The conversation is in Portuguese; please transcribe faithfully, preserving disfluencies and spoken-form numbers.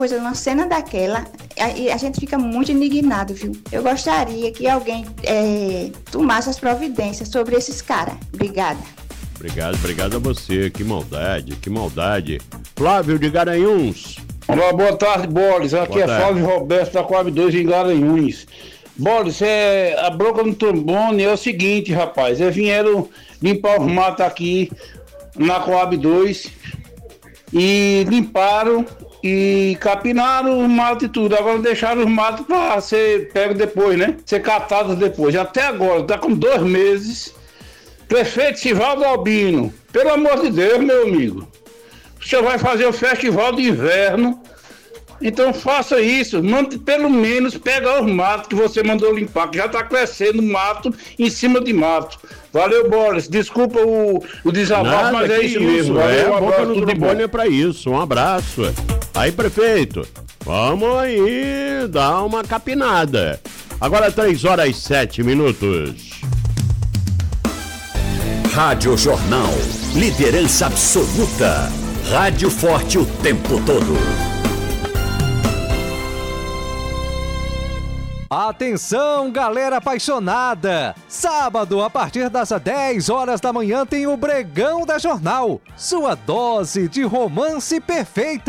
coisa, uma cena daquela, e a, a gente fica muito indignado, viu? Eu gostaria que alguém é, tomasse as providências sobre esses caras. Obrigada. Obrigado, obrigado a você. Que maldade, que maldade. Flávio de Garanhuns. Olá, boa tarde, Boris. Aqui boa é tarde. Flávio Roberto da Coab dois em Garanhuns. Boris, é, a bronca no trombone é o seguinte, rapaz. Eles vieram limpar os matos aqui na Coab dois e limparam e capinaram os matos e tudo. Agora deixaram os matos para ser pego depois, né? Ser catados depois. Até agora, tá com dois meses. Prefeito Sivaldo Albino, pelo amor de Deus, meu amigo. O senhor vai fazer o festival de inverno, então faça isso. Mande, pelo menos pega os matos que você mandou limpar, que já está crescendo mato em cima de mato. Valeu, Boris. Desculpa o, o desabafo, mas é isso, isso mesmo. Valeu, é, um abraço, tudo de bom é para isso. Um abraço. Aí, prefeito, vamos aí dar uma capinada. Agora três horas e sete minutos. Rádio Jornal. Liderança absoluta. Rádio forte o tempo todo. Atenção, galera apaixonada! Sábado, a partir das dez horas da manhã, tem o Bregão da Jornal. Sua dose de romance perfeita.